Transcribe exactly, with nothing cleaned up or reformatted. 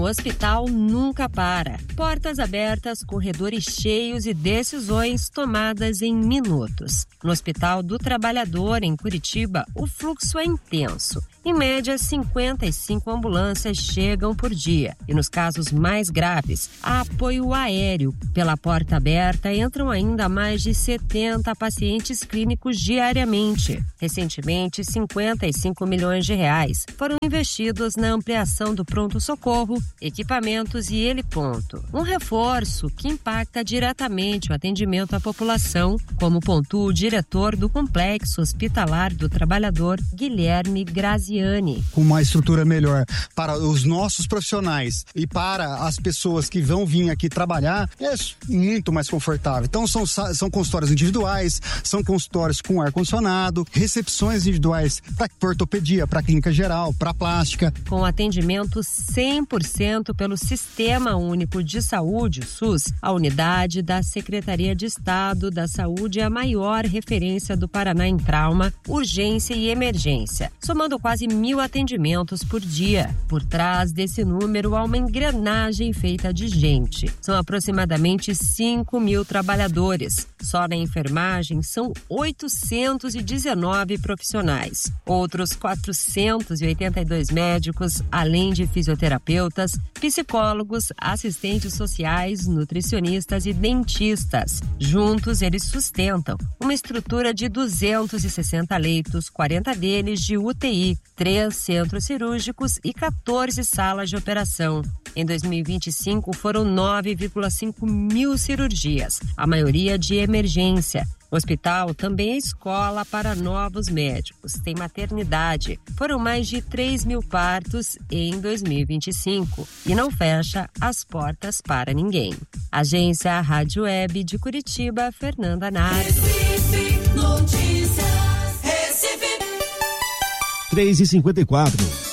no hospital nunca para. Portas abertas, corredores cheios e decisões tomadas em minutos. No Hospital do Trabalhador, em Curitiba, o fluxo é intenso. Em média, cinquenta e cinco ambulâncias chegam por dia. E nos casos mais graves, há apoio aéreo. Pela porta aberta, entram ainda mais de setenta pacientes clínicos diariamente. Recentemente, cinquenta e cinco milhões de reais foram investidos na ampliação do pronto-socorro, equipamentos e heliponto. Um reforço que impacta diretamente o atendimento à população, como pontua o diretor do Complexo Hospitalar do Trabalhador, Guilherme Graziani. Com uma estrutura melhor para os nossos profissionais e para as pessoas que vão vir aqui trabalhar, é muito mais confortável. Então são, são consultórios individuais, são consultórios com ar-condicionado, recepções individuais para ortopedia, para clínica geral, para plástica. Com atendimento cem por cento pelo Sistema Único de Saúde, o SUS, a unidade da Secretaria de Estado da Saúde é a maior referência do Paraná em trauma, urgência e emergência, somando quase mil atendimentos por dia. Por trás desse número há uma engrenagem feita de gente. São aproximadamente cinco mil trabalhadores. Só na enfermagem são oitocentos e dezenove profissionais. Outros quatrocentos e oitenta e dois médicos, além de fisioterapeutas, psicólogos, assistentes sociais, nutricionistas e dentistas. Juntos, eles sustentam uma estrutura de duzentos e sessenta leitos, quarenta deles de U T I, três centros cirúrgicos e quatorze salas de operação. Em dois mil e vinte e cinco, foram nove vírgula cinco mil cirurgias, a maioria de emergência. O hospital também é escola para novos médicos, tem maternidade. Foram mais de três mil partos em dois mil e vinte e cinco e não fecha as portas para ninguém. Agência Rádio Web de Curitiba, Fernanda Nardo. Recife Notícias. Recife. três e cinquenta e quatro.